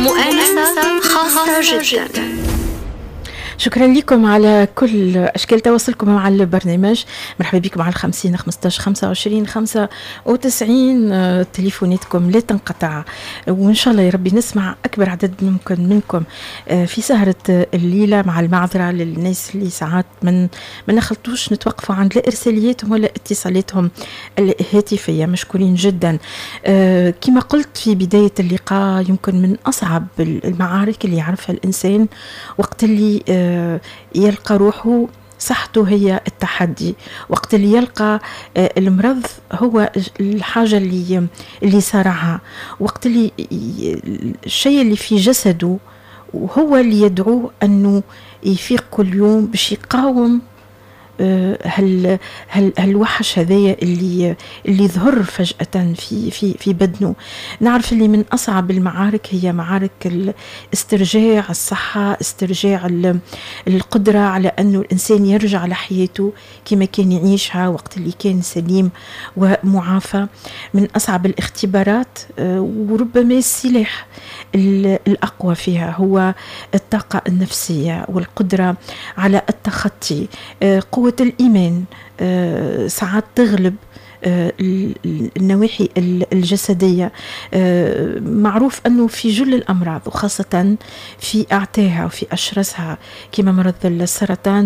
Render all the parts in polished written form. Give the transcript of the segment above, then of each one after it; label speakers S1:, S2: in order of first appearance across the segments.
S1: مؤانسة خاصة جدا.
S2: شكرا لكم على كل أشكال تواصلكم مع البرنامج. مرحبا بكم على 50 15 25 95 تليفوناتكم لا تنقطع، وإن شاء الله يا ربي نسمع أكبر عدد ممكن منكم في سهرة الليلة، مع المعذرة للناس اللي ساعات ما نخلطوش نتوقفوا عند لا إرسالياتهم ولا اتصالاتهم الهاتفية. مشكورين جدا. كما قلت في بداية اللقاء، يمكن من أصعب المعارك اللي يعرفها الإنسان وقت اللي يلقى روحه صحته هي التحدي، وقت اللي يلقى المرض هو الحاجة اللي صارعها، وقت اللي الشيء اللي في جسده وهو اللي يدعوه أنه يفيق كل يوم باش يقاوم هالوحش هذايا اللي ظهر فجأة في بدنه. نعرف اللي من أصعب المعارك هي معارك استرجاع الصحة، استرجاع القدرة على أنه الإنسان يرجع لحياته كما كان يعيشها وقت اللي كان سليم ومعافى. من أصعب الاختبارات، وربما السلاح الأقوى فيها هو الطاقة النفسية والقدرة على التخطي. قوة الإيمان ساعات تغلب النواحي الجسدية. معروف أنه في جل الأمراض وخاصة في أعتاها وفي أشرسها كما مرض السرطان،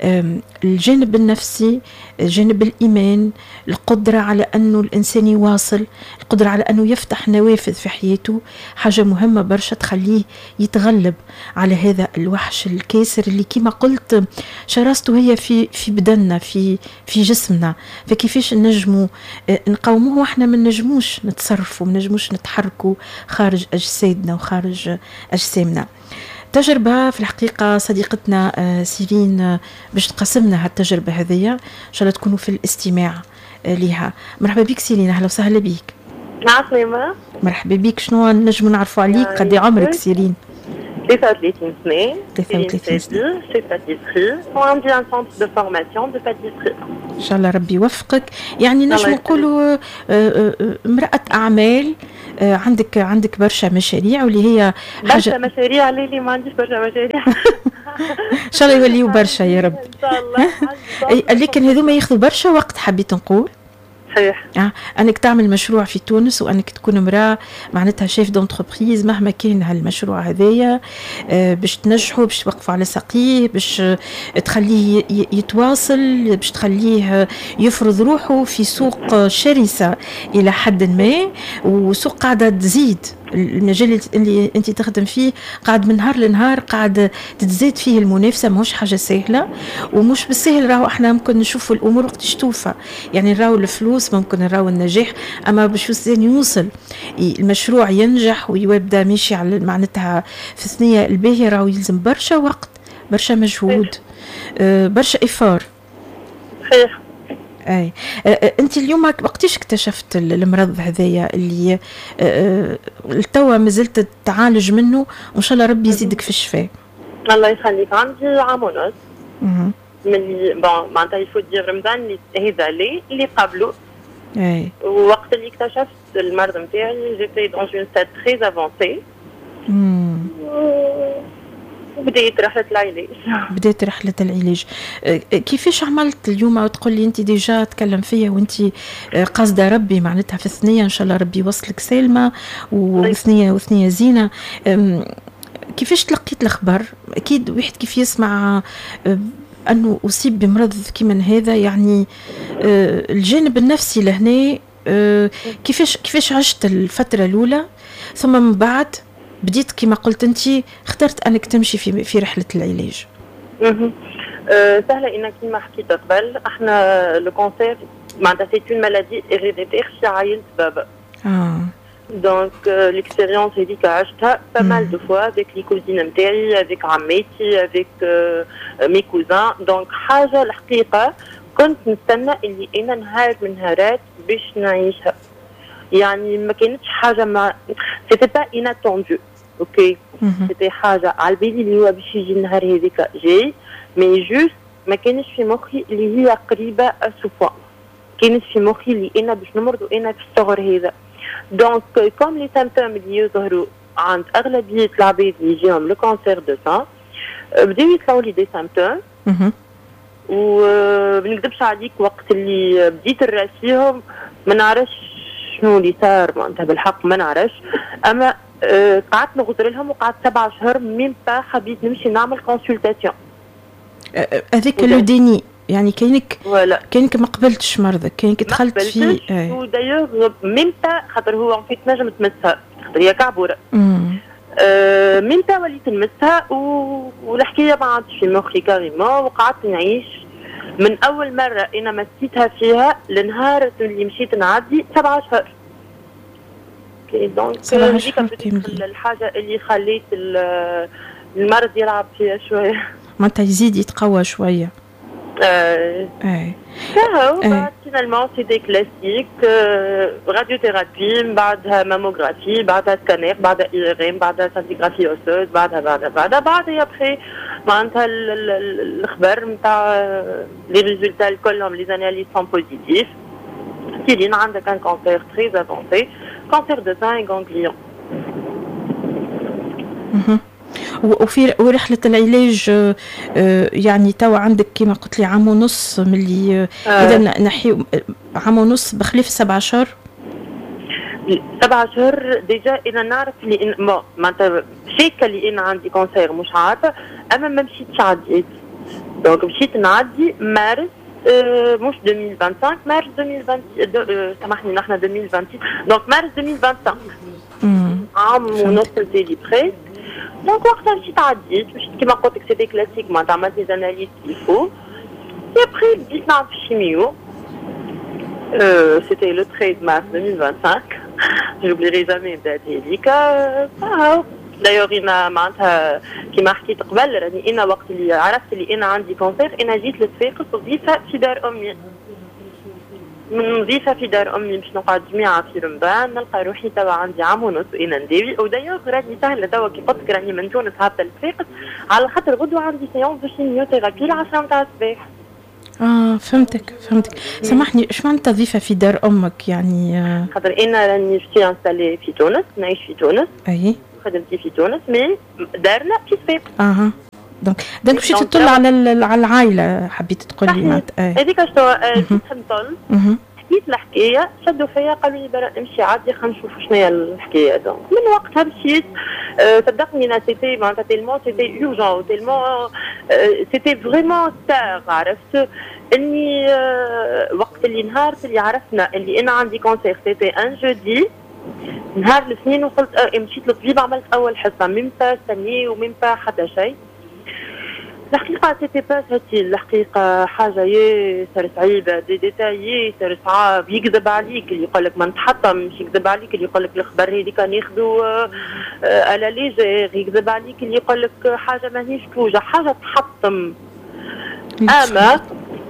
S2: الجانب النفسي، جانب الإيمان، القدرة على أنه الإنسان يواصل، القدرة على أنه يفتح نوافذ في حياته، حاجة مهمة برشا تخليه يتغلب على هذا الوحش الكاسر اللي كما قلت شراسته هي في بدننا، في جسمنا. فكيفاش نجمو نقاوموه واحنا ما نجموش نتصرفوا، ما نجموش نتحركوا خارج أجسادنا وخارج أجسامنا. تجربة في الحقيقة صديقتنا سيرين باش تقسمنا هالتجربة هذه، إن شاء الله تكونوا في الاستماع لها. مرحبا بك سيرين، أهلا وسهلا بك.
S3: نعم.
S2: مرحبا بك. شنو نجم نعرفوا عليك؟ قد عمرك سيرين؟
S3: 33 سنة.
S2: 33 سنة.
S3: في باتيسري وعندي ان سونتر دو فورماسيون دو باتيسري.
S2: ان شاء الله ربي يوفقك. يعني نجم نقولوا امرأة أعمال، عندك برشا مشاريع، واللي هي
S3: برشا مشاريع. ليلي ما عنديش برشا مشاريع.
S2: ان شاء الله يوليوا برشا يا رب.
S3: ان شاء الله.
S2: لكن هذوما ياخذوا برشا وقت، حبيت نقول
S3: صحيح.
S2: انك تعمل مشروع في تونس وانك تكون امراه معناتها شيف دونتربريز، مهما كان هالمشروع هذايا، باش تنجحوا، باش توقفوا على ساقيه، باش تخليه يتواصل، باش تخليه يفرض روحه في سوق شرسه الى حد ما، وسوق قاعده تزيد. المجال اللي انت تخدم فيه قاعد من نهار لنهار قاعد تتزاد فيه المنافسه، ماهوش حاجه سهله ومش بالسهل. راهو احنا ممكن نشوفوا الامور وقت توفى، يعني نراو الفلوس، ممكن نراو النجاح، اما باش الانسان يوصل المشروع ينجح ويبدا ماشي على معناتها في الثنيه الباهيه، راهو يلزم برشا وقت، برشا مجهود، برشا افار.
S3: صحيح.
S2: اي انت اليوم وقتاش اكتشفت المرض هذايا اللي التوا مازلت تعالج منه، وان شاء الله ربي يزيدك في الشفاء؟
S3: الله يخليك. عندي عام ونص من معناتها يفوت ديال رمضان هذا اللي قبله.
S2: اي
S3: وقت اللي اكتشفت المرض نتاعي جيتي دون اون ستاد تري افونسي. بديت رحلة العلاج. كيفاش عملت اليوم؟ تقول لي انت ديجا تكلم فيا وانت قاصده ربي معناتها في الثنيه، ان شاء الله ربي يوصلك سالمه وثنيه زينه. كيفاش تلقيت الخبر؟ اكيد واحد كيف يسمع انه اصيب بمرض كيما هذا، يعني الجانب النفسي لهنا كيفاش عشت الفتره الاولى، ثم من بعد بديت كما قلت انت اخترت انك تمشي في رحله العلاج؟ سهله. انك كما حكيت قبل، احنا لو كونسير معناتها سي اون مالادي هيريديتير في عائله بابا. دونك ليكسبيريونس هذيك عشتها با مال دو فوا افيك لي كوزين نتاعي، افيك عماتي، افيك مي كوزان. دونك حاجه الحقيقه كنت نستنى اللي انا نهار من نهارات باش نعيشها، يعني ما كانتش حاجه ما سيتي با اناتوندو. اوكي سيتي حاجه على بالي اللي هو باش يجي النهار هذيك جاي، مي جوست ما كانش في مخي اللي هي قريبه اسوفا، كانت في مخي اللي انا باش نمرض وانا في الصغر هذا. دونك كوم لي سيمبتوم اللي يظهروا عند اغلبيه العباد اللي يجيهم لو كونسير دو سان بداو يطلعوا لي دي سيمبتوم وبنكذبش عليك وقت اللي بديت نراسيهم ما نعرفش شنو اللي صار معناتها بالحق ما نعرفش اما قعدت نغدر لهم وقعدت 7 شهور ميم با حبيت نمشي نعمل كونسلتاسيون
S2: هذيك لو ديني يعني كانك ما قبلتش مرضك كانك دخلت فيه
S3: ودايوغ ميم با خاطر هو ان فيت نجم تمسها خاطر هي كعبوره ميم با وليت نمسها والحكايه ما عادش في مخي كاريمون وقعدت نعيش من اول مره انا مسيتها فيها لنهار اللي مشيت نعدي 7 شهور دونك هذيك الحاجه اللي خليت المرض يلعب فيها شويه
S2: معناتها يزيد يتقوى شويه
S3: كهو بعد فينالمون سي دي كلاسيك راديو ثيرابي من بعدها ماموغرافي بعدها سكانير بعدها ايرام بعدها سانتيغرافي اوسوز بعدها ابخي معناتها الخبر نتاع لي ريزولتا الكلهم لي زاناليز سون بوزيتيف سيرين عندك ان كونسير تري افونسي كونسير دو سان غانغليون
S2: وفي ورحلة العلاج يعني توا عندك كما قلت لي عام ونص من اللي إذا نحي عام ونص بخلاف 7 شهور
S3: 7 شهور ديجا أنا نعرف اللي معناتها شاكة اللي أنا عندي كونسير مش عارفة أما ما مشيتش عديت دونك مشيت نعدي مارس مش 2025 مارس 2020 سامحني نحن 2026 دونك مارس 2025 عام ونص تالي بريس دونك وقتها مشيت عديت مشيت كيما قلت لك سيتي كلاسيك معناتها عملت لي زاناليز الفو اي ابخي بديت نعمل في الشيميو سيتي لو 13 مارس 2025 جوبليري جامي بدات هذيك دايوغ انا معناتها كيما حكيت قبل راني انا وقت اللي عرفت اللي انا عندي كونسير انا جيت لتفاقس وظيفه في دار امي من وظيفه في دار امي باش نقعد جميعه في رمضان نلقى روحي توا عندي عام ونص وانا نداوي ودايوغ راني سهله توا كي قلت لك راني من تونس هابطه لتفاقس على خاطر غدوه عندي سيونس دو شيميوثيرابي العشرة نتاع الصباح
S2: فهمتك سامحني ايش معناتها وظيفه في دار امك يعني
S3: خاطر انا راني في انستالي في تونس نعيش في تونس
S2: اي
S3: خدمتي في تونس مي دارنا في صفاقس
S2: دونك مشيت تطل على العائله حبيت تقول لي معناتها
S3: هذيك شنو كنت نطل حكيت الحكايه شدوا فيا قالوا لي برا امشي عادي خلينا نشوفوا شنو هي الحكايه دونك من وقتها مشيت صدقني انا سيتي معناتها تيلمون سيتي اورجون تيلمون سيتي فريمون تار عرفت اني وقت اللي نهار اللي عرفنا اللي انا عندي كونسير سيتي ان جودي نهار الاثنين وصلت مشيت للطبيب عملت اول حصه ميم با ثاني وميم با حتى شيء الحقيقه سيتي با ساتي الحقيقه حاجه ياسر صعيبه دي ديتاي ياسر صعاب يكذب عليك اللي يقول لك ما نتحطمش يكذب عليك اللي يقول لك الخبر هذيك ناخذوا على ليجير يكذب عليك اللي يقول لك حاجه ماهيش توجع حاجه تحطم اما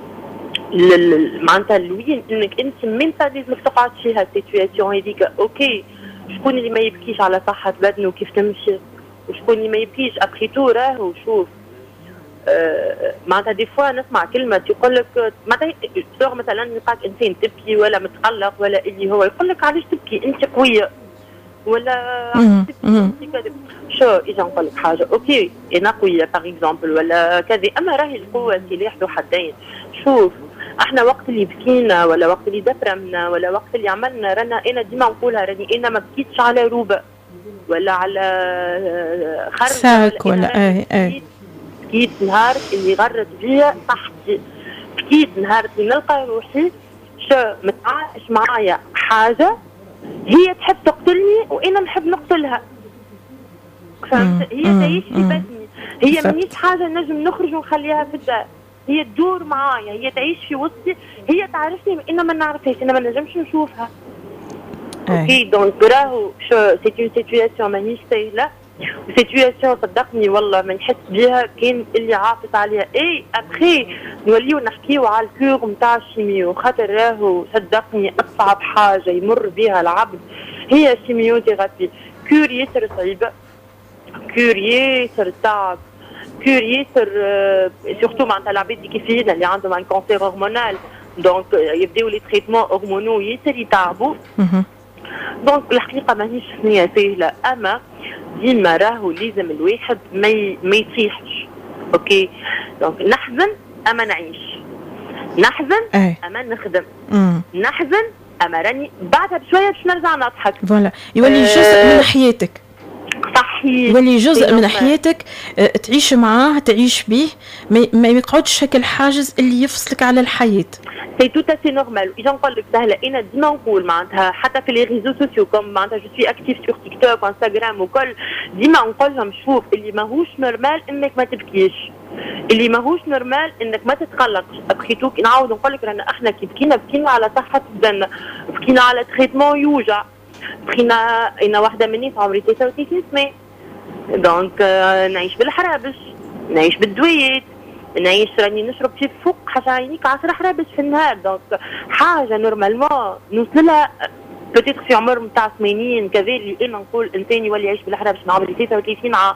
S3: معناتها الوين انك انت من لازمك تقعد فيها السيتوياسيون هذيك اوكي شكون اللي ما يبكيش على صحه بدنه كيف تمشي وشكون اللي ما يبكيش ابخيتو راهو شوف معناتها دي فوا نسمع كلمه يقول لك معناتها مثلا يلقاك انسان تبكي ولا متقلق ولا اللي هو يقول لك علاش تبكي انت قويه ولا تبكي شو اجا نقول لك حاجه اوكي انا قويه باغ اكزومبل ولا كذا اما راهي القوه سلاح ذو حدين شوف احنا وقت اللي بكينا ولا وقت اللي دفرمنا ولا وقت اللي عملنا رانا انا ديما نقولها راني انا ما بكيتش على روبه ولا على خرج
S2: ولا
S3: بكيت نهار اللي غرت بيا صحتي بكيت نهار اللي نلقى روحي شو متعايش معايا حاجه هي تحب تقتلني وانا نحب نقتلها فهمت هي تعيش في بدني هي مانيش حاجه نجم نخرج ونخليها في الدار هي تدور معايا هي تعيش في وسطي هي تعرفني انا ما نعرفهاش انا ما نجمش نشوفها اوكي دونك راهو شو سي اون سيتوياسيون مانيش سهله وسيتوياسيون صدقني والله ما نحس بها كان اللي عاطف عليها اي ابخي نوليو نحكيو على الكور نتاع الشيميو خاطر راهو صدقني اصعب حاجه يمر بها العبد هي الشيميوثيرابي كور ياسر صعيبه كور ياسر صعب كور ياسر سورتو معناتها العباد اللي كيفينا اللي عندهم ان كونسير هرمونال دونك يبداو لي تريتمون هرمونو ياسر يتعبوا دونك الحقيقه ماهيش ثنيه سهله اما ديما راهو لازم الواحد ما يطيحش. اوكي دونك نحزن اما نعيش، نحزن اما نخدم، نحزن اما راني بعدها بشويه باش نرجع نضحك.
S2: فوالا يولي جزء من حياتك.
S3: صحيح
S2: يولي جزء من حياتك تعيش معاه، تعيش به، ما يقعدش شكل حاجز اللي يفصلك على الحياه.
S3: سي تو اسي نورمال. اجا نقول لك سهله، انا ديما نقول معناتها حتى في لي ريزو سوسيو كوم معناتها جو سوي اكتيف سور تيك توك وانستغرام وكل، ديما نقول لهم شوف اللي ماهوش نورمال انك ما تبكيش، اللي ماهوش نورمال انك ما تتقلقش. بخيتوك نعاود نقول لك رانا احنا كي بكينا على صحه بدنا، بكينا على تريتمون يوجع، بقينا انا واحده مني في عمري 33 سنه، دونك نعيش بالحرابش، نعيش بالدويات، نعيش راني نشرب في فوق حاجه عينيك 10 حرابش في النهار. دونك حاجه نورمالمون نوصلها بتيتر في عمر نتاع 80 كذا اللي انا نقول انسان يولي يعيش بالحرابش مع عمري 33 عام.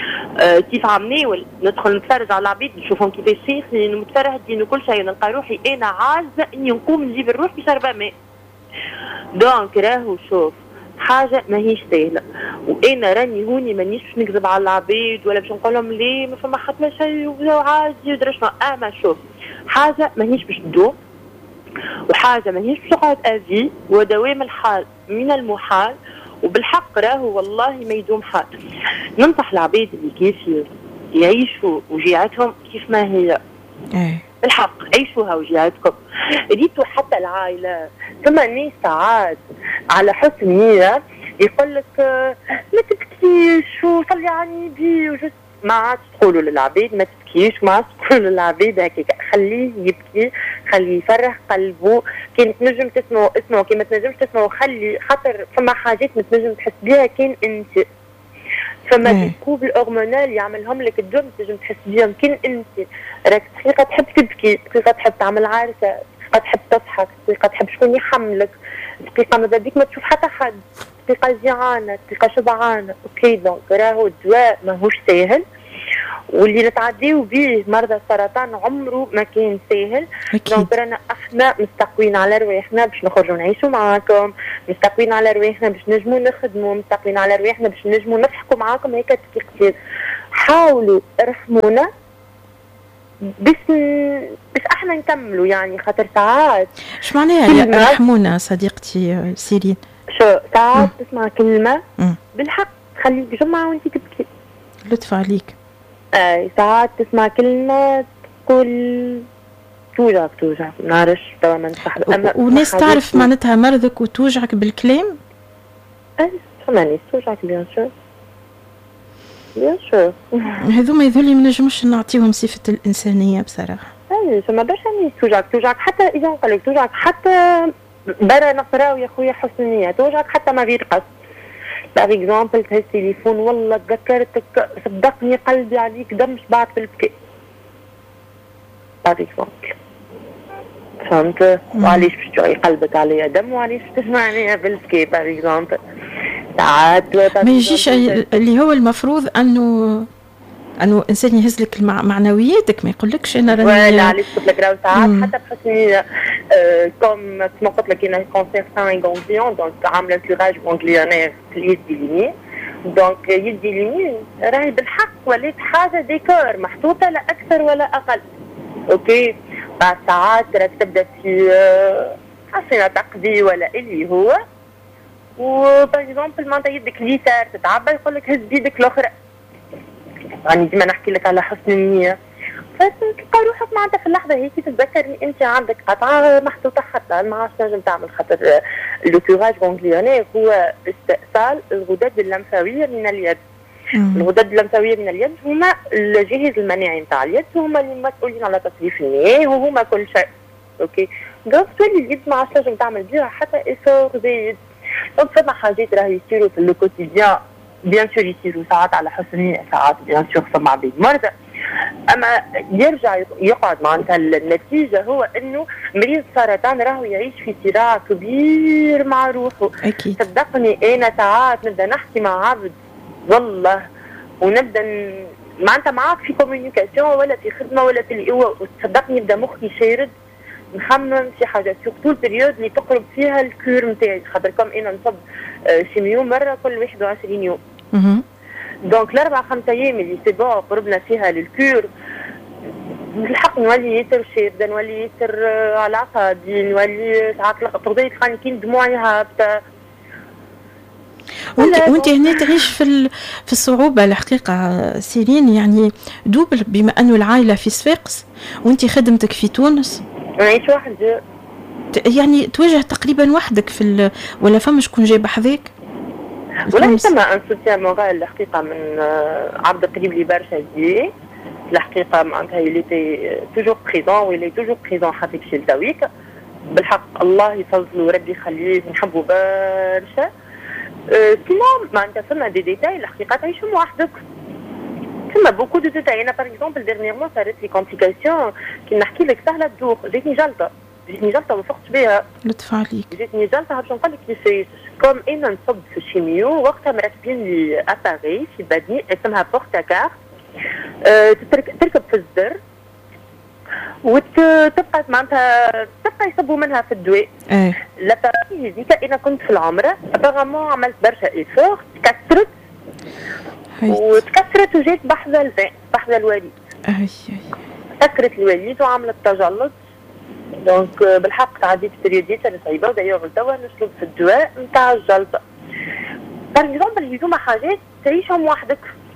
S3: كيف عم ناول ندخل نتفرج على العبيد نشوفهم كيفاش شيخين متفرهدين وكل شيء، نلقى روحي انا عاجزه اني نقوم نجيب الروح بشربه ماء. دونك راهو شوف حاجه ماهيش سهله، وانا راني هوني مانيش باش نكذب على العبيد ولا باش نقول لهم ليه ما فما حتى شيء وبداو عادي ودرا شنو. اما شوف حاجه ماهيش باش تدوم، وحاجه ماهيش باش تقعد افي، ودوام الحال من المحال، وبالحق راهو والله ما يدوم حال. ننصح العبيد اللي كيف يعيشوا وجيعتهم كيف ما هي. بالحق عيشوها وجيعتكم، ريتوا حتى العائله. ثم ناس ساعات على حسن نيه يقول لك ما تبكيش وصلي على النبي، ما عادش تقولوا للعبيد ما تبكيش، ما عادش تقولوا للعبيد هكاك، خليه يبكي، خليه يفرح قلبه. كان تنجم اسمعوا كي ما تنجمش تسمعوا خلي، خاطر فما حاجات ما تنجم تحس بها كان انت، فما الكوب الهرمونال يعملهم لك الدم تنجم تحس بهم كان انت راك دقيقه تحب تبكي، دقيقه تحب تعمل عرسه، دقيقه تحب تضحك، دقيقه تحب شكون يحملك، دقيقه ماذا بيك ما تشوف حتى حد، دقيقه جيعانه، دقيقه شبعانه. اوكي دونك راهو الدواء ماهوش ساهل، واللي نتعديو به مرضى السرطان عمره ما كان ساهل. دونك رانا احنا مستقوين على رواحنا باش نخرجوا نعيشوا معاكم، مستقوين على رواحنا باش نجموا نخدموا، مستقوين على رواحنا باش نجموا نضحكوا معاكم. هيك كتير حاولوا ارحمونا بس احنا نكملوا، يعني خاطر ساعات
S2: ايش معناها ارحمونا صديقتي سيرين؟
S3: شو ساعات تسمع كلمه بالحق تخليك جمعه وانت تبكي.
S2: لطف عليك.
S3: ساعات تسمع كلمة تقول توجعك نعرفش توا ما نصح.
S2: وناس تعرف معناتها مرضك وتوجعك بالكلام؟
S3: فما ناس توجعك بيان سور.
S2: هذوما يذولي ما نجموش نعطيهم صفة الإنسانية بصراحة.
S3: فما برشا ناس توجعك حتى إذا نقولك توجعك حتى برا نقراو يا خويا حسن النية، توجعك حتى ما غير قصد. باغ اكزومبل تهز تليفون والله تذكرتك صدقني قلبي عليك دمش بعد في البكاء. باغ اكزومبل فهمت؟ وعليش باش تعي قلبك عليا دم وعليش تسمعني بالبكاء باغ اكزومبل. ساعات
S2: ما يجيش اللي هو المفروض انه انسان يهز لك معنوياتك، ما يقولكش انا راني
S3: ولا علاش قلت لك راهو ساعات حتى بحسني كوم كما قلت لك انا كونسير سان غونغليون دونك عامله كوراج غونغليونير في اليد اليمين. دونك يدي اليمين راهي بالحق ولات حاجه ديكور محطوطه لا اكثر ولا اقل. اوكي بعد ساعات راك تبدا في حسنه تقضي ولا اللي هو، وباغ اكزومبل معناتها يدك اليسار تتعبى يقول لك هز بيدك الاخرى. يعني ديما نحكي لك على حسن النية، فتلقى روحك معناتها في اللحظة هيك تتذكري أنت عندك قطعة محطوطة حتى ما عادش تنجم تعمل، خاطر لو كوراج غونغليونير هو استئصال الغدد اللمفاوية من اليد. الغدد اللمفاوية من اليد هما الجهاز المناعي نتاع اليد، هما اللي مسؤولين على تصريف المياه وهما كل شيء. اوكي دونك تولي اليد ما عادش تنجم تعمل بها حتى إيفور زايد. دونك فما حاجات راهي يصيروا في لو كوتيديان بيان سور يصيروا ساعات على حسن ساعات بيان سور فما عبيد مرضى، اما يرجع يقعد معناتها النتيجه هو انه مريض سرطان راهو يعيش في صراع كبير مع روحه.
S2: أكيد.
S3: صدقني انا ساعات نبدا نحكي مع عبد والله ونبدا معناتها معاك في كوميونيكاسيون ولا في خدمه ولا في القوه، وتصدقني يبدا مخي شارد نخمم في حاجات سورتو البريود اللي تقرب فيها الكور نتاعي، خاطر كم انا نصب شيميو مره كل 21 يوم. دونك الاربع 5 ايام اللي سي بون قربنا فيها للكور بالحق نولي ياسر شادة، نولي ياسر على عصابي، نولي ساعات تقدري تلقاني كي دموعي هابطة.
S2: وانت هنا تعيش في الصعوبة الحقيقة سيرين، يعني دوبل بما انه العائلة في صفاقس وانت خدمتك في تونس.
S3: نعيش وحدي
S2: يعني تواجه تقريبا وحدك ولا فما شكون جاي بحذاك؟
S3: ولا ثم ان سوتيان مورال الحقيقة من عبد قريب لي برشا دي الحقيقة معناتها يلي توجور بريزون ويلي توجور بريزون حتى كي لتويك بالحق الله يفضلو وربي يخليه نحبو برشا. سينون معناتها فما دي ديتاي الحقيقة تعيشهم وحدك، فما بوكو دو ديتاي. انا باغ اكزومبل ديرنييرمون صارت لي كومبليكاسيون كي نحكي لك سهلة تدوخ، جاتني جلطة ما فقتش بها.
S2: لطف عليك.
S3: جاتني جلطة باش نقول لك كيفاش كوم انا نصب في الشيميو وقتها مركبين لي اباري في بدني اسمها بورتاكار، تركب في الزر وتبقى معناتها تبقى يصبوا منها في الدواء. لاباري هذيك انا كنت في العمره ابارامون عملت برشا ايفور تكسرت وجات بحذا الوليد. سكرت الوليد وعملت تجلط. دونك بالحق تعديت بريوديات صعيبه ودايوغ توا نشرب في الدواء نتاع الجلطه. باغ اكزومبل هذوما حاجات تعيشهم وحدك.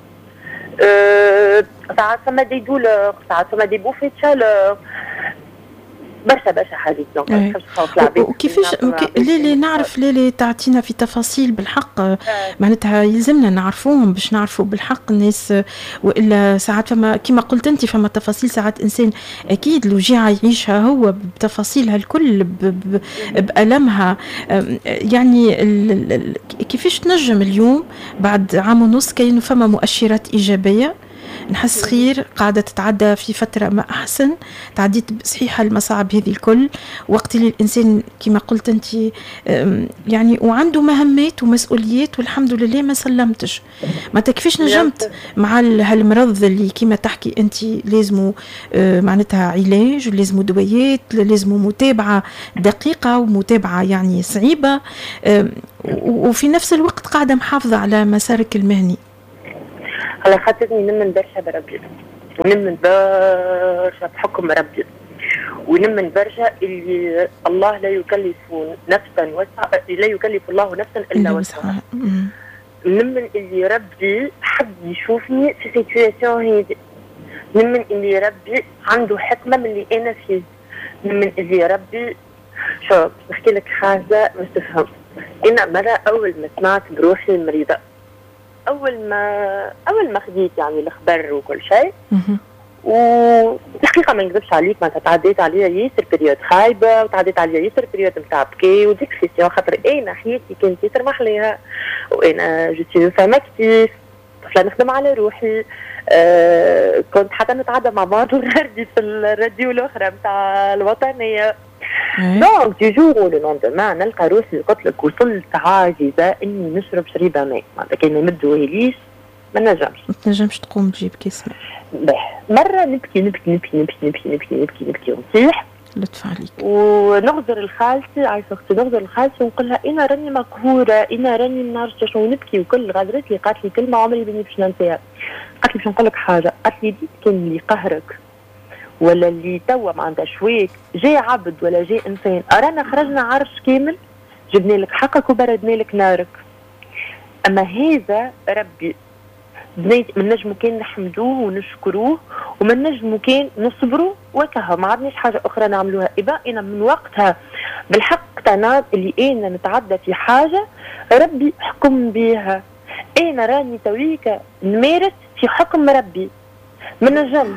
S3: ساعات فما دي دولور، ساعات فما دي بوفي تشالور، برشا حاجات. دونك ما نحبش نخوف العباد.
S2: وكيفاش ليلي نعرف ليلي تعطينا في تفاصيل بالحق معناتها يلزمنا نعرفوهم باش نعرفوا بالحق الناس، والا ساعات فما كما قلت انت فما تفاصيل ساعات انسان اكيد الوجيعه يعيشها هو بتفاصيلها الكل بألمها. يعني كيفاش تنجم اليوم بعد عام ونص كاين فما مؤشرات ايجابيه نحس خير قاعدة تتعدى في فترة ما أحسن، تعديت صحيحة المصاعب هذه الكل وقت اللي الإنسان كما قلت أنت يعني وعنده مهمات ومسؤوليات والحمد لله ما سلمتش. ما تكفيش نجمت مع هالمرض اللي كما تحكي أنت لازمه معناتها علاج ولازمه دوايات، لازمه متابعة دقيقة ومتابعة يعني صعيبة، وفي نفس الوقت قاعدة محافظة على مسارك المهني.
S3: على خاطرني نمن برشا بربي ونمن برشا بحكم ربي ونمن برشا اللي الله لا يكلف الله نفسا الا وسعها. نمن اللي ربي حب يشوفني في سيتواسيون هذه، نمن اللي ربي عنده حكمه من اللي انا فيه، نمن اللي ربي شوف نحكي لك حاجه مش تفهم. انا مره اول ما سمعت بروحي المريضه اول ما خديت يعني الخبر وكل شيء، والحقيقه ما نكذبش عليك ما تعديت عليا ياسر بريود خايبه وتعديت عليا ياسر بريود نتاع بكي وديكسيسيون، خاطر انا حياتي كانت ياسر محليها وانا جو فام اكتيف طفله نخدم على روحي. كنت حتى نتعدى مع بعض ونردي في الراديو الاخرى نتاع الوطنيه. دونك دي جور لو لوندمان نلقى روحي قلت لك وصلت عاجزه اني نشرب شريبه ماء، معناتها كان يمدوا ليش ما نجمش
S2: تقوم تجيب كيس
S3: ماء. مره نبكي ونصيح
S2: لطف عليك
S3: ونغزر لخالتي عايشه اختي نغزر لخالتي ونقول لها انا راني مقهوره، انا راني ما نعرفش شنو نبكي وكل. غادرت لي قالت لي كلمه عمري بني باش ننساها، قالت لي باش نقول لك حاجه، قالت لي دي كان اللي قهرك ولا اللي توا ما عندها شويك جاي عبد ولا جاي انسان، ارانا خرجنا عرش كامل جبنا لك حقك وبردنا لك نارك. اما هذا ربي من نجمو كان نحمدوه ونشكروه ومن نجمو كان نصبروا وكها ما عندناش حاجه اخرى نعملوها. اذا انا من وقتها بالحق اقتنعت اللي انا نتعدى في حاجه ربي حكم بها. انا راني تويك نمارس في حكم ربي، ما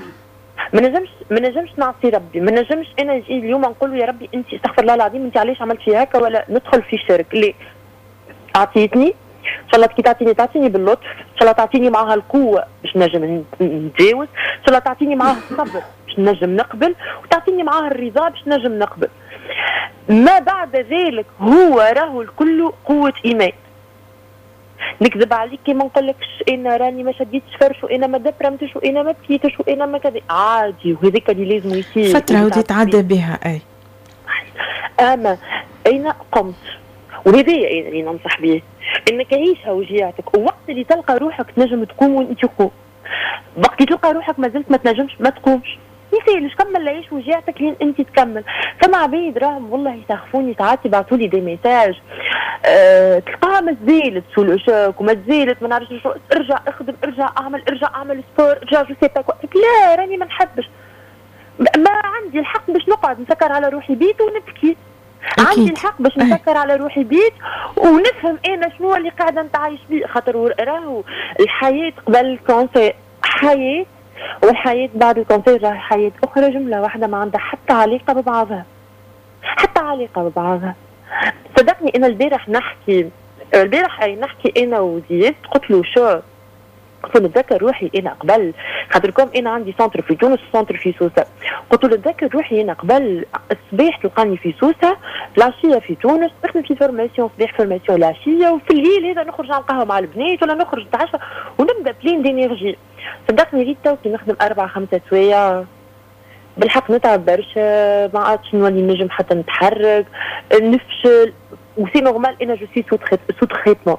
S3: نجمش نعصي ربي، ما نجمش انا نجي اليوم نقول له يا ربي انت استغفر الله العظيم انت علاش عملت في هكا ولا ندخل في شرك. ليه اعطيتني ان شاء الله كي تعطيني باللطف، ان شاء الله تعطيني معها القوه باش نجم نتجاوز، ان شاء الله تعطيني معها الصبر باش نجم نقبل، وتعطيني معها الرضا باش نجم نقبل. ما بعد ذلك هو راهو الكل قوه ايمان. نكذب عليك كي ما نقولكش انا راني ما شديتش فرش وانا ما دبرمتش وانا ما بكيتش وانا ما كذا، عادي وهذيك اللي لازم يصير
S2: فتره وتتعدى بها. اي
S3: اما انا قمت وهذايا انا اللي ننصح به، انك عيشها وجيعتك، ووقت اللي تلقى روحك تنجم تقوم وانت تقوم، وقت تلقى روحك ما زلت ما تنجمش ما تقومش، يسالش كمل عيش وجيعتك لين انت تكمل. فما عبيد راهم والله يسخفوني ساعات يبعثوا لي دي ميساج تلقاها ما زالت سو العشاق وما زالت ما نعرفش شو، ارجع اخدم، ارجع اعمل سبور، ارجع جو سي با كوا. لا راني ما نحبش، ما عندي الحق باش نقعد نسكر على روحي بيت ونبكي. أكيد. عندي الحق باش نسكر على روحي بيت ونفهم انا شنو اللي قاعده نتعايش بيه، خاطر راهو الحياه قبل الكونسير حياه، والحياه بعد الكونسير راهي حياه اخرى، جمله واحده ما عندها حتى علاقه ببعضها، حتى علاقه ببعضها. صدقني انا البارح نحكي انا وزياد، قلت له شو قلت له نتذكر روحي انا قبل، خاطركم انا عندي سنتر في تونس سنتر في سوسه، قلت له نتذكر روحي انا قبل الصباح تلقاني في سوسه، العشيه في تونس نخدم في فورماسيون، صباح فورماسيون العشيه، وفي الليل هذا نخرج على القهوه مع البنات ولا نخرج نتعشى ونبدا بلين دينيرجي. صدقني ريت توكي نخدم 4-5 سوايع بالحق نتعب برشا، ما عادش نولي نجم حتى نتحرك، نفشل، وسي نورمال انا جو سي سو تريتمون.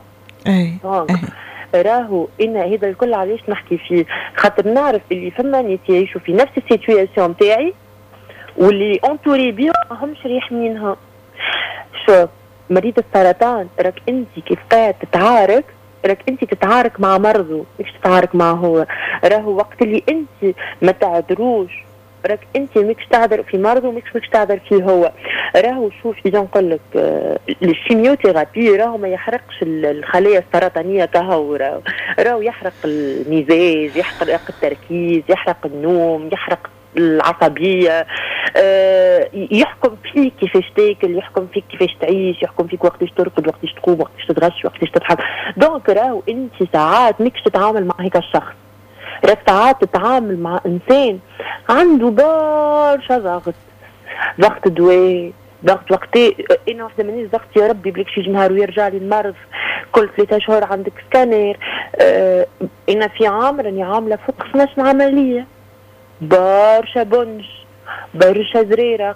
S3: راهو ان هذا الكل علاش نحكي فيه، خاطر نعرف اللي فما ناس يعيشوا في نفس السيتوياسيون تاعي واللي اونتوري بيهم ماهمش ريحمينها. شوف مريض السرطان راك انت كيف قاعد تتعارك، راك انت تتعارك مع مرضه مش تتعارك معه هو. راهو وقت اللي انت ما تعذروش راك انت ماكش تعذر في مرضه ماكش تعذر فيه هو. راهو شوف اذا نقول لك الشيميوثيرابي راهو ما يحرقش الخلايا السرطانيه كهو، راهو يحرق المزاج، يحرق التركيز، يحرق النوم، يحرق العصبيه، يحكم فيك كيفاش تاكل، يحكم فيك كيفاش تعيش، يحكم فيك وقتاش ترقد، وقتاش تقوم، وقتاش تتغش، وقتاش تضحك. دونك راهو انت ساعات ماكش تتعامل مع هيك الشخص، راك ساعات تتعامل مع انسان عنده برشا ضغط دواء، ضغط وقتي. انا واحده مانيش ضغط يا ربي بلك شي نهار ويرجع لي المرض، كل 3 شهور عندك سكانير. انا في عام راني عامله فوق 12 عمليه، برشا بنج، برشا زريرق،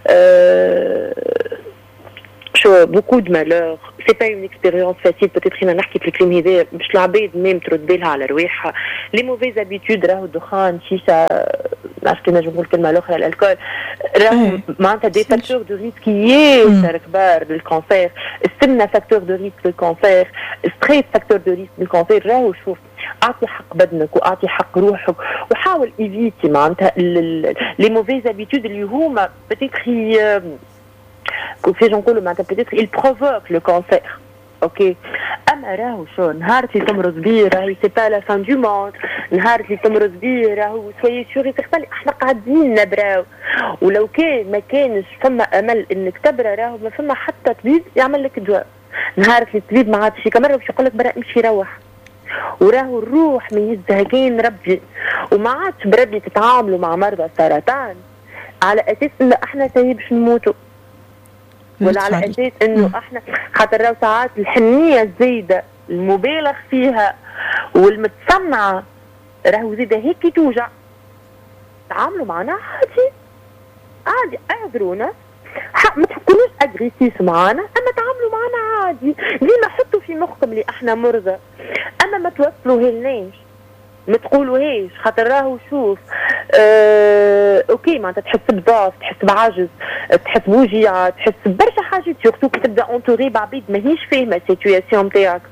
S3: شو بوكو دو مالور. سي با اون اكسبيريونس فاسيل، بوتيتر انا نحكي في الكلام هذا باش العباد ميم ترد بالها على رواحها. لي موفيز ابيتود راهو الدخان، شيشه، نعرفش كي نجم نقول الكلمه الاخرى الالكول، راهو معناتها دي فاكتور دو ريسك ياسر كبار للكونسير. السمنه فاكتور دو ريسك للكونسير، ستريس فاكتور دو ريسك للكونسير. راهو شوف اعطي حق بدنك واعطي حق روحك، وحاول ايفيتي معناتها لي موفيز ابيتود اللي هما بوتيتر كيفاش نقولوا معناتها بوتيتر il provoque le cancer. اوكي اما راهو شو نهار اللي تمرض بيه راهي سي با لا فان دو موند، نهار اللي تمرض بيه راهو سوي سوري تختلي احنا قاعدين نبراو، ولو كان ما كانش فما امل انك تبرا راهو ما فما حتى طبيب يعمل لك دواء. نهار اللي الطبيب ما عادش كاميرا باش يقول لك برا امشي روح، وراهو الروح من يزهقين ربي، وما عادش بربي تتعاملوا مع مرضى السرطان على اساس انه احنا سايب باش نموتوا، ولا على اساس انه احنا خاطر راهو ساعات الحنيه الزايده المبالغ فيها والمتصنعه راهو زايده هيك توجع. تعاملوا معنا عادي اعذرونا، ما تكونوش اجريسيف معنا، اما تعاملوا معنا عادي. ديما حطوا في مخكم اللي احنا مرضى، اما ما توصلوهالناش، ما تقولوهاش، خاطر راهو شوف اوكي معناتها تحس بضعف، تحس بعجز، تحس بوجيعه، تحس برشا حاجات، سورتو كي تبدا اونتوري بعبيد ماهيش فاهمه السيتوياسيون تاعك.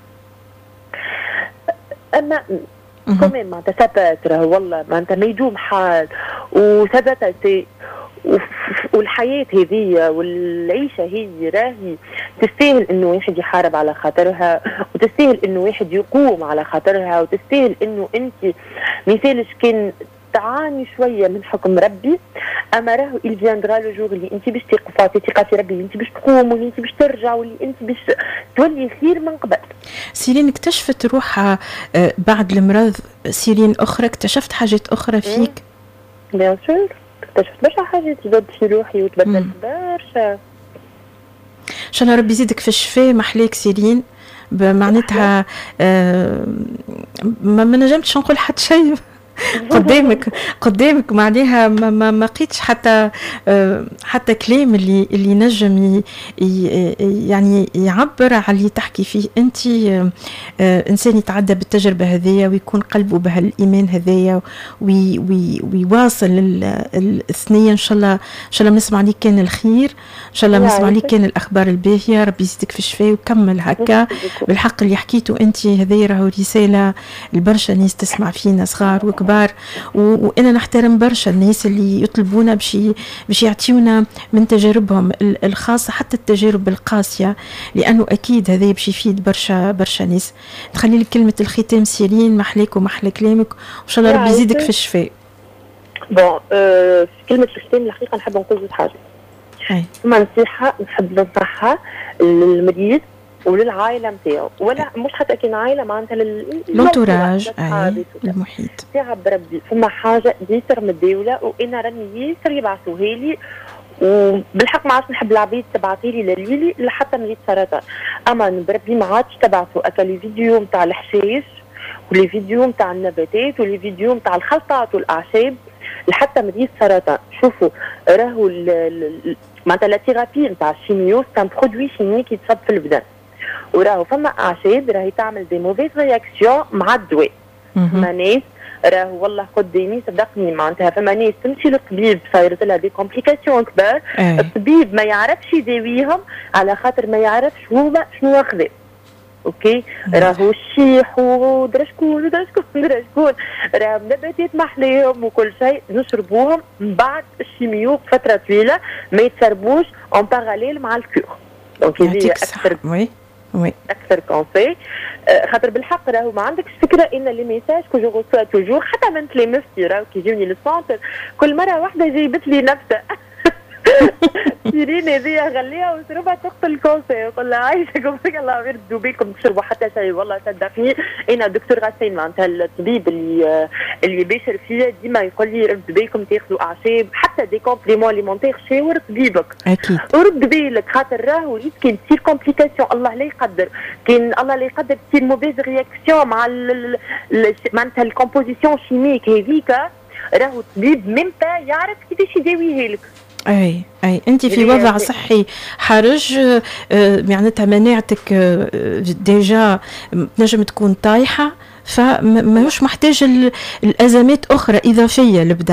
S3: اما كمان معناتها ثبات راهو والله معناتها ما يدوم حال، وثبات والحياة هذه والعيشة هي راهي تستاهل انه واحد يحارب على خاطرها، وتستاهل انه واحد يقوم على خاطرها، وتستاهل انه انت مثالش كان تعاني شوية من حكم ربي، اما راهو il viendra le jour اللي انت باش تقفي ثقة في ربي، اللي انت باش تقوم، واللي انت باش ترجع، واللي انت باش تولي خير من قبل.
S2: سيرين اكتشفت روحها بعد المرض، سيرين اخرى اكتشفت حاجات اخرى فيك؟
S3: بيان سور اكتشفت برشا حاجات جدد في روحي وتبدلت برشا.
S2: ان شاء الله ربي يزيدك في الشفاء. محليك سيرين معناتها ما نجمتش نقول حتى شيء قدامك معناها ما لقيتش حتى كلام اللي نجم يعني يعبر على اللي تحكي فيه انت. انسان يتعدى بالتجربه هذيا ويكون قلبه بهالايمان هذايا ويواصل الثنيه. ان شاء الله نسمع عليك كان الخير، ان شاء الله نسمع عليك كان الاخبار الباهيه. ربي يزيدك في الشفاء وكمل هكا. بالحق اللي حكيته انت هذايا راهو رساله لبرشا ناس تسمع فينا صغار وكبار، وانا نحترم برشا الناس اللي يطلبونا باش يعطيونا من تجاربهم الخاصه حتى التجارب القاسيه، لانه اكيد هذا باش يفيد برشا ناس. نخلي لك كلمه الختام سيرين، محليك ومحلى كلامك وان شاء الله ربي يزيدك في الشفاء.
S3: بون في كلمه الختام الحقيقه نحب نقول حاجه. ثم نصيحه نحب ننصحها للمريض وللعائله نتاعو، ولا مش حتى كان عائله معناتها
S2: للانتوراج المحيط
S3: تاع بربي. فما حاجه ياسر من الدوله وانا راني ياسر يبعثوها لي، وبالحق ما عادش نحب العبيد تبعثي لي لليلي لحتى مريض سرطان، اما بربي ما عادش تبعثوا اكا لي فيديو نتاع الحشيش ولي فيديو نتاع النباتات ولي فيديو نتاع الخلطات والاعشاب لحتى مريض سرطان. شوفوا راهو معناتها لا ثيرابي نتاع الشيميو سان برودوي شيميك يتصب في البدن، وراهو فما اعشاب راهي تعمل دي موفيز رياكسيون مع الدواء. فما ناس راهو والله قدامي صدقني معناتها فما ناس تمشي للطبيب صايرت لها دي كومبليكاسيون كبار، الطبيب ما يعرفش يداويهم على خاطر ما يعرفش هو شنو واخذ. اوكي راهو الشيح ودرا شكون راهو نباتات محليهم وكل شيء نشربوهم من بعد الشيميو بفتره طويله ما يتشربوش اون باراليل مع الكور. دونك هذه اكثر اكثر كونسي، خاطر بالحق راهو ما عندكش فكره ان لي ميساج كو جو ريسوا توجور حتى من تلامذتي راهو كي يجوني للسونتر كل مره واحده جايبت لي نبته سيرين هذيا غليها وشربها تقتل الكونسي. يقول لها عايشه قلت الله غير تدوا بيكم تشربوا حتى شيء. والله صدقني انا دكتور غسان معناتها الطبيب اللي باشر فيا ديما يقول لي ردوا بالكم تاخذوا اعشاب حتى دي كومبليمون اليمونتير شاور طبيبك
S2: اكيد
S3: ورد بالك خاطر راهو كاين تصير كومبليكاسيون الله لا يقدر، كاين الله لا يقدر تصير موفيز رياكسيون مع معناتها الكومبوزيسيون شيميك هذيك راهو الطبيب ميم با يعرف كيفاش يداويها لك.
S2: اي انت في وضع صحي حرج، معناتها مناعتك ديجا نجم تكون طايحه، فماهوش محتاج الازمات اخرى اضافيه للبدن.